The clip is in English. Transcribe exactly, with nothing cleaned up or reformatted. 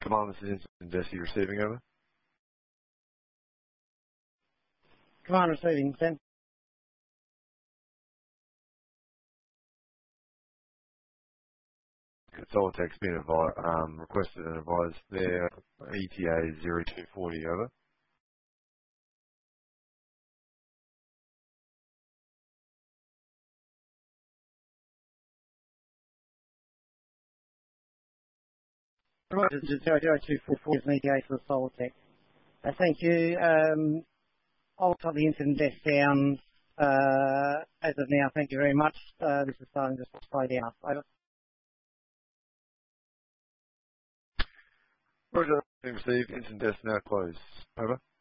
Command, this is Instant Desi receiving, over. Command receiving, Sam. Solitech's been advi- um, requested and advised their E T A zero two forty, over. Right, zero zero two four four is an E T A for Solitech. Uh, thank you. Um, I'll put the incident desk down uh, as of now. Thank you very much. Uh, this is starting to slow down. Over. Roger, received. Instant desk now closed. Over.